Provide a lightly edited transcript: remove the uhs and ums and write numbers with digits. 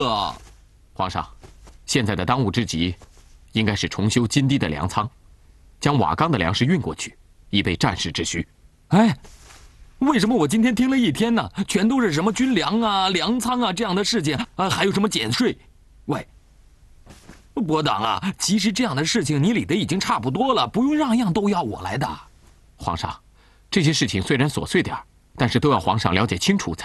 皇上，现在的当务之急，应该是重修金堤的粮仓，将瓦岗的粮食运过去，以备战事之需。 哎，为什么我今天听了一天呢，全都是什么军粮啊、粮仓啊这样的事情啊，还有什么减税？喂，伯党啊，其实这样的事情你理得已经差不多了，不用样样都要我来的。 皇上，这些事情虽然琐碎点儿，但是都要皇上了解清楚才。